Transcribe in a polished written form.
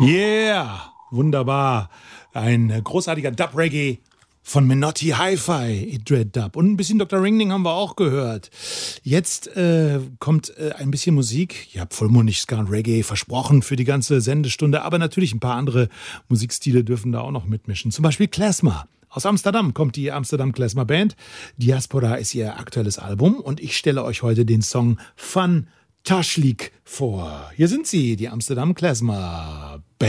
Yeah, wunderbar. Ein großartiger Dub-Reggae von Menotti Hi-Fi, Dread Dub. Und ein bisschen Dr. Ringling haben wir auch gehört. Jetzt kommt ein bisschen Musik. Ich habe vollmundig Ska und Reggae versprochen für die ganze Sendestunde. Aber natürlich ein paar andere Musikstile dürfen da auch noch mitmischen. Zum Beispiel Klezmer. Aus Amsterdam kommt die Amsterdam Klezmer Band. Diaspora ist ihr aktuelles Album. Und ich stelle euch heute den Song Van Tashlik vor. Hier sind sie, die Amsterdam Klezmer Band.